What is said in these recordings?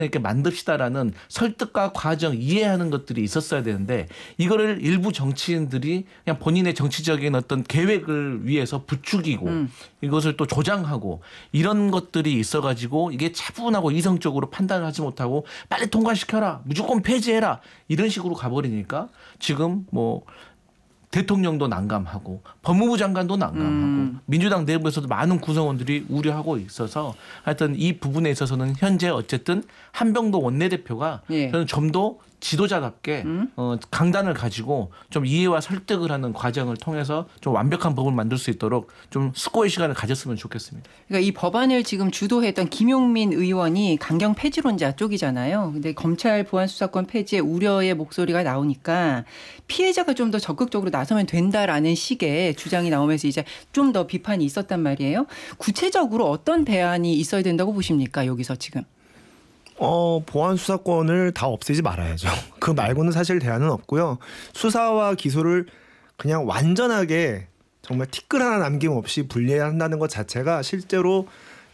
이렇게 만듭시다라는 설득과 과정 이해하는 것들이 있었어야 되는데 이거를 일부 정치인들이 그냥 본인의 정치적인 어떤 계획을 위해서 부추기고 이것을 또 조장하고 이런 것들이 있어가지고 이게 차분하고 이성적으로 판단을 하지 못하고 빨리 통과시켜라 무조건 폐지해라 이런 식으로 가버리니까 지금 뭐 대통령도 난감하고 법무부 장관도 난감하고 민주당 내부에서도 많은 구성원들이 우려하고 있어서 하여튼 이 부분에 있어서는 현재 어쨌든 한병도 원내대표가 저는 좀 더 지도자답게 강단을 가지고 좀 이해와 설득을 하는 과정을 통해서 좀 완벽한 법을 만들 수 있도록 좀 숙고의 시간을 가졌으면 좋겠습니다. 그러니까 이 법안을 지금 주도했던 김용민 의원이 강경 폐지론자 쪽이잖아요. 근데 검찰 보안 수사권 폐지에 우려의 목소리가 나오니까 피해자가 좀 더 적극적으로 나서면 된다라는 식의 주장이 나오면서 이제 좀 더 비판이 있었단 말이에요. 구체적으로 어떤 대안이 있어야 된다고 보십니까? 여기서 지금. 보안 수사권을 다 없애지 말아야죠. 그 말고는 사실 대안은 없고요. 수사와 기소를 그냥 완전하게 정말 티끌 하나 남김없이 분리한다는 것 자체가 실제로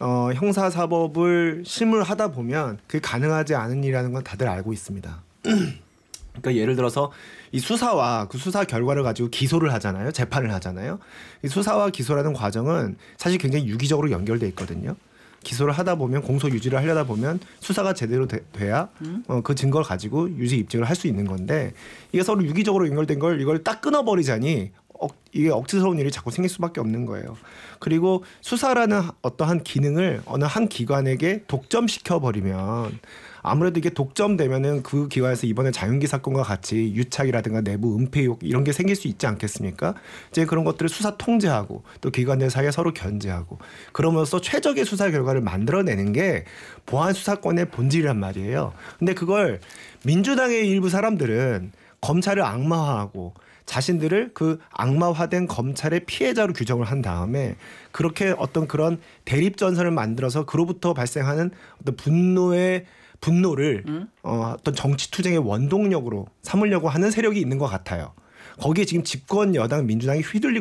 형사사법을 실무하다 보면 그게 가능하지 않은 일이라는 건 다들 알고 있습니다. 그러니까 예를 들어서 이 수사와 그 수사 결과를 가지고 기소를 하잖아요. 재판을 하잖아요. 이 수사와 기소라는 과정은 사실 굉장히 유기적으로 연결돼 있거든요. 기소를 하다 보면 공소 유지를 하려다 보면 수사가 제대로 돼야 그 증거를 가지고 유죄 입증을 할 수 있는 건데 이게 서로 유기적으로 연결된 걸 이걸 딱 끊어버리자니 이게 억지스러운 일이 자꾸 생길 수밖에 없는 거예요. 그리고 수사라는 어떠한 기능을 어느 한 기관에게 독점시켜버리면 아무래도 이게 독점되면은 그 기관에서 이번에 장윤기 사건과 같이 유착이라든가 내부 은폐 의혹 이런 게 생길 수 있지 않겠습니까? 이제 그런 것들을 수사 통제하고 또 기관들 사이에 서로 견제하고 그러면서 최적의 수사 결과를 만들어내는 게 보안 수사권의 본질이란 말이에요. 근데 그걸 민주당의 일부 사람들은 검찰을 악마화하고 자신들을 그 악마화된 검찰의 피해자로 규정을 한 다음에 그렇게 어떤 그런 대립전선을 만들어서 그로부터 발생하는 어떤 분노를 어떤 정치 투쟁의 원동력으로 삼으려고 하는 세력이 있는 것 같아요. 거기에 지금 집권 여당 민주당이 휘둘리고